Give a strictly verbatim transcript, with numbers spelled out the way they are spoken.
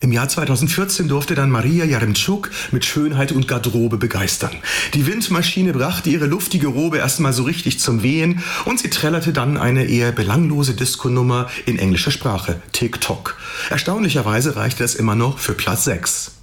Im Jahr zweitausendvierzehn durfte dann Maria Jaremtschuk mit Schönheit und Garderobe begeistern. Die Windmaschine brachte ihre luftige Robe erstmal so richtig zum Wehen und sie trällerte dann eine eher belanglose Disco-Nummer in englischer Sprache, TikTok. Erstaunlicherweise reichte es immer noch für Platz sechs.